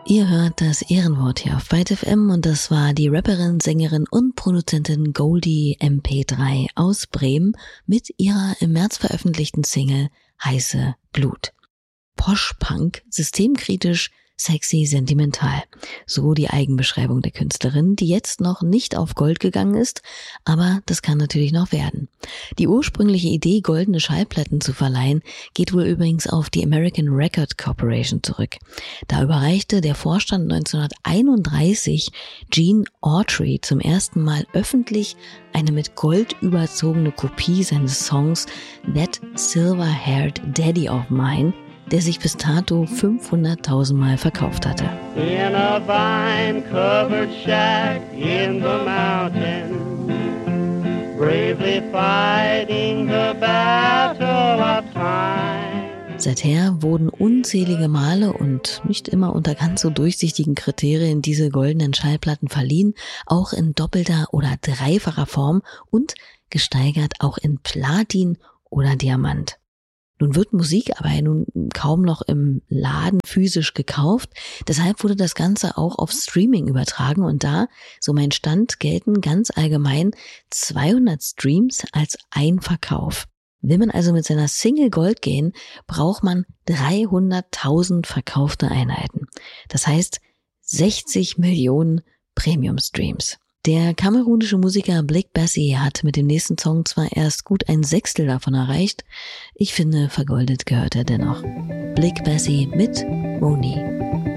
Ihr hört das Ehrenwort hier auf Byte FM und das war die Rapperin, Sängerin und Produzentin Goldie MP3 aus Bremen mit ihrer im März veröffentlichten Single Heiße Glut. Posh-Punk, systemkritisch, sexy, sentimental. So die Eigenbeschreibung der Künstlerin, die jetzt noch nicht auf Gold gegangen ist, aber das kann natürlich noch werden. Die ursprüngliche Idee, goldene Schallplatten zu verleihen, geht wohl übrigens auf die American Record Corporation zurück. Da überreichte der Vorstand 1931 Gene Autry zum ersten Mal öffentlich eine mit Gold überzogene Kopie seines Songs That Silver-Haired Daddy of Mine, der sich bis dato 500.000 Mal verkauft hatte. In a vine-covered shack in the mountains, bravely fighting the battle of time. Seither wurden unzählige Male und nicht immer unter ganz so durchsichtigen Kriterien diese goldenen Schallplatten verliehen, auch in doppelter oder dreifacher Form und gesteigert auch in Platin oder Diamant. Nun wird Musik aber kaum noch im Laden physisch gekauft, deshalb wurde das Ganze auch auf Streaming übertragen und da, so mein Stand, gelten ganz allgemein 200 Streams als ein Verkauf. Will man also mit seiner Single Gold gehen, braucht man 300.000 verkaufte Einheiten. Das heißt 60 Millionen Premium-Streams. Der kamerunische Musiker Blick Bassi hat mit dem nächsten Song zwar erst gut ein Sechstel davon erreicht, ich finde, vergoldet gehört er dennoch. Blick Bassi mit Moni.